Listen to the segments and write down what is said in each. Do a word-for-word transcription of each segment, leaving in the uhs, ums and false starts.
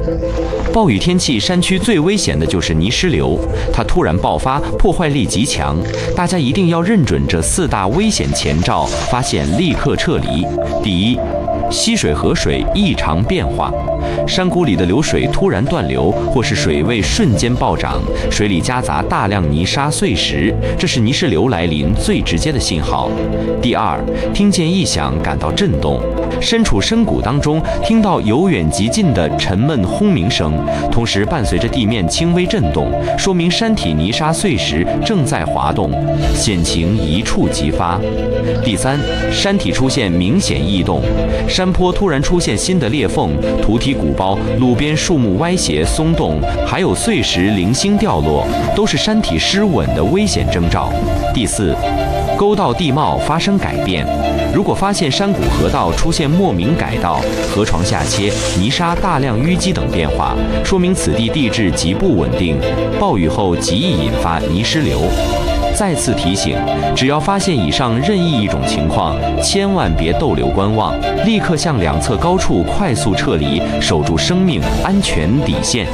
暴雨天气，山区最危险的就是泥石流，它突然爆发，破坏力极强。大家一定要认准这四大危险前兆，发现立刻撤离。第一，溪水河水异常变化，山谷里的流水突然断流，或是水位瞬间暴涨，水里夹杂大量泥沙碎石，这是泥石流来临最直接的信号。第二，听见异响感到震动，身处深谷当中，听到由远及近的沉闷轰鸣声，同时伴随着地面轻微震动，说明山体泥沙碎石正在滑动，险情一触即发。第三，山体出现明显异动，山坡突然出现新的裂缝，土体鼓包，路边树木歪斜松动，还有碎石零星掉落，都是山体失稳的危险征兆。第四，沟道地貌发生改变，如果发现山谷河道出现莫名改道、河床下切、泥沙大量淤积等变化，说明此地地质极不稳定，暴雨后极易引发泥石流。再次提醒，只要发现以上任意一种情况，千万别逗留观望，立刻向两侧高处快速撤离，守住生命安全底线。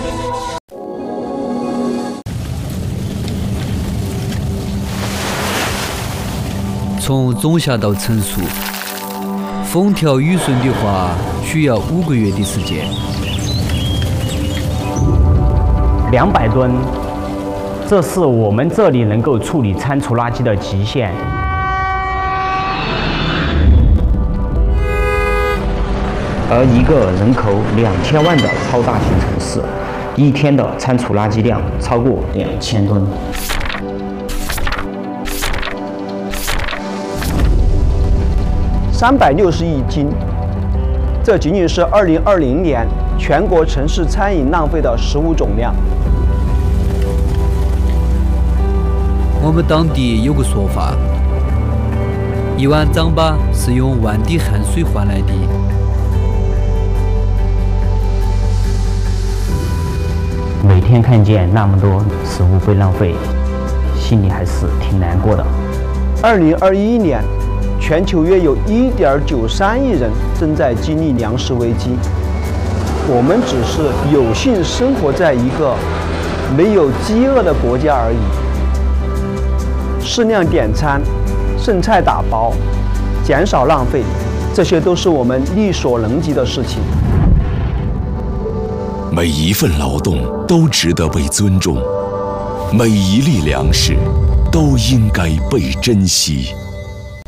从种下到成熟，风调雨顺的话，需要五个月的时间。 两百吨。这是我们这里能够处理餐厨垃圾的极限。而一个人口两千万的超大型城市，一天的餐厨垃圾量超过两千吨。 三百六十亿斤，这仅仅是二零二零年全国城市餐饮浪费的食物总量。 我们当地有个说法，一碗糌粑是用万滴汗水换来的。 每天看见那么多食物被浪费，心里还是挺难过的。 二零二一年，全球约有一点九三亿人正在经历粮食危机。我们只是有幸生活在一个没有饥饿的国家而已。适量点餐，剩菜打包，减少浪费，这些都是我们力所能及的事情。 每一份劳动都值得被尊重，每一粒粮食都应该被珍惜。